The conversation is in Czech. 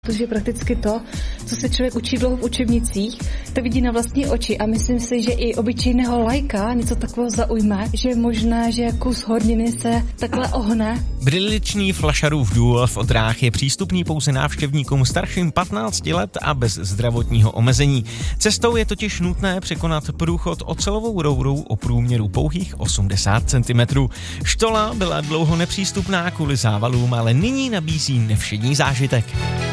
Protože prakticky to, co se člověk učí dlouho v učebnicích, to vidí na vlastní oči a myslím si, že i obyčejného laika něco takového zaujme, že je možné, že kus horniny se takhle ohne. Břidličný Flašarův důl v Odrách je přístupný pouze návštěvníkům starším 15 let a bez zdravotního omezení. Cestou je totiž nutné překonat průchod ocelovou rourou o průměru pouhých 80 cm. Štola byla dlouho nepřístupná kvůli závalům, ale nyní nabízí nevšední zážitek.